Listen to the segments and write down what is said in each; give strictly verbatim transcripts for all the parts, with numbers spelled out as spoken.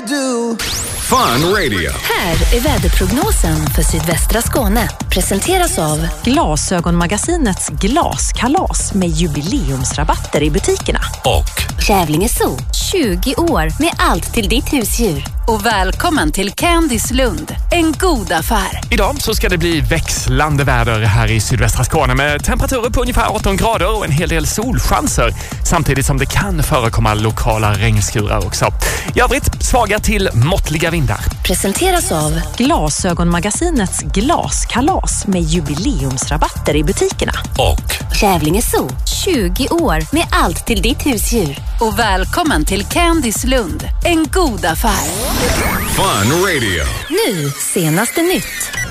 do. Fun Radio. Här är väderprognosen för sydvästra Skåne. Presenteras av Glasögonmagasinets glaskalas med jubileumsrabatter i butikerna. Och Kävlinge Zoo, tjugo år med allt till ditt husdjur. Och välkommen till Candice Lund, en god affär. Idag så ska det bli växlande väder här i sydvästra Skåne med temperaturer på ungefär arton grader och en hel del solchanser. Samtidigt som det kan förekomma lokala regnskurar också. I övrigt svaga till måttliga vindar. Presenteras av Glasögonmagasinets glaskalas med jubileumsrabatter i butikerna. Och Kävlinge Zoo, tjugo år med allt till ditt husdjur. Och välkommen till Candice Lund, en god affär. Fun Radio. Nu, senaste nytt.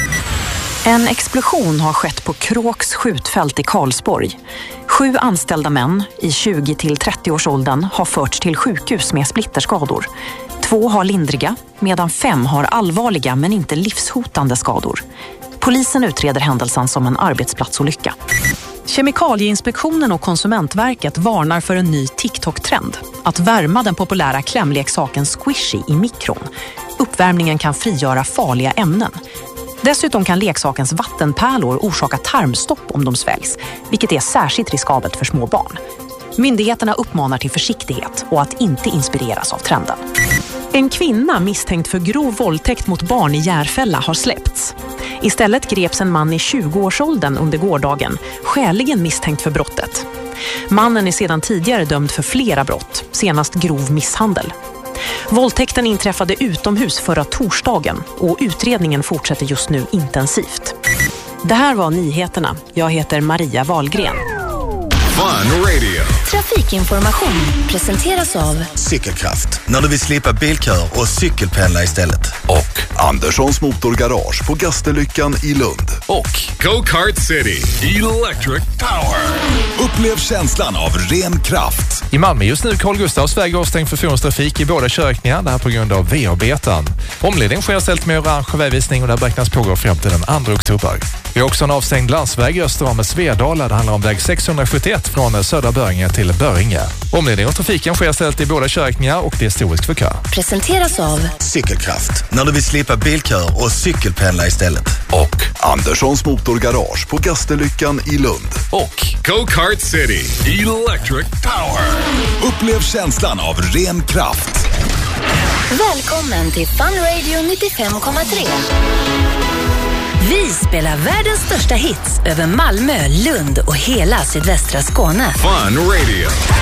En explosion har skett på Kråks skjutfält i Karlsborg. Sju anställda män i tjugo till trettio-årsåldern har förts till sjukhus med splitterskador. Två har lindriga, medan fem har allvarliga men inte livshotande skador. Polisen utreder händelsen som en arbetsplatsolycka. Kemikalieinspektionen och Konsumentverket varnar för en ny TikTok-trend. Att värma den populära klämleksaken Squishy i mikron. Uppvärmningen kan frigöra farliga ämnen. Dessutom kan leksakens vattenpärlor orsaka tarmstopp om de sväljs, vilket är särskilt riskabelt för små barn. Myndigheterna uppmanar till försiktighet och att inte inspireras av trenden. En kvinna misstänkt för grov våldtäkt mot barn i Järfälla har släppts. Istället greps en man i tjugo-årsåldern under gårdagen, skäligen misstänkt för brottet. Mannen är sedan tidigare dömd för flera brott, senast grov misshandel. Våldtäkten inträffade utomhus förra torsdagen och utredningen fortsätter just nu intensivt. Det här var nyheterna. Jag heter Maria Wahlgren. Fun Radio. Trafikinformation presenteras av Cykelkraft, när du vill slippa bilkör och cykelpendla istället. Och Anderssons motorgarage på Gasterlyckan i Lund. Och Go-Kart City Electric Power. Upplev känslan av ren kraft. I Malmö just nu Carl Gustavs väg avstängd för fordonstrafik i båda körkningar, det här på grund av V-arbetan. Omledning sker ställt med orange vägvisning och där beräknas pågå fram till den andra oktober. Vi har också en avstängd landsväg öster om Svedala. Det handlar om väg sexhundrasjuttioett från södra Böringe till Böringe. Omledning och trafiken sker ställt i båda körkningar och det är historisk för kö. Presenteras av Cykelkraft, när du vill slippa bilkör och cykelpendla istället. Och Anderssons motorgarage på Gasterlyckan i Lund. Och Go-Kart City Electric Power. Upplev känslan av ren kraft. Välkommen till Fun Radio nittiofem komma tre. Vi spelar världens största hits över Malmö, Lund och hela sydvästra Skåne. Fun Radio.